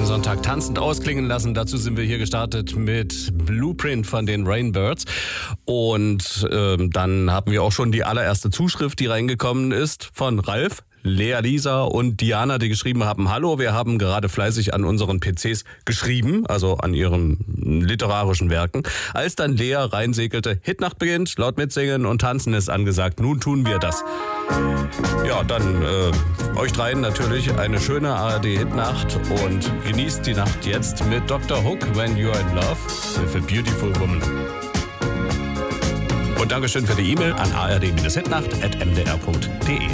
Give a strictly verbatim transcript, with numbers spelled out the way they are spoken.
Sonntag tanzend ausklingen lassen. Dazu sind wir hier gestartet mit Blueprint von den Rainbirds. Und ähm, dann haben wir auch schon die allererste Zuschrift, die reingekommen ist, von Ralf, Lea, Lisa und Diana, die geschrieben haben: Hallo, wir haben gerade fleißig an unseren P Cs geschrieben, also an ihren literarischen Werken. Als dann Lea reinsegelte, Hitnacht beginnt, laut mitsingen und tanzen ist angesagt. Nun tun wir das. Ja, dann äh, euch dreien natürlich eine schöne A R D-Hitnacht und genießt die Nacht jetzt mit Doktor Hook, When You're in Love with a Beautiful Woman. Und Dankeschön für die E-Mail an a r d Bindestrich hitnacht at m d r punkt d e.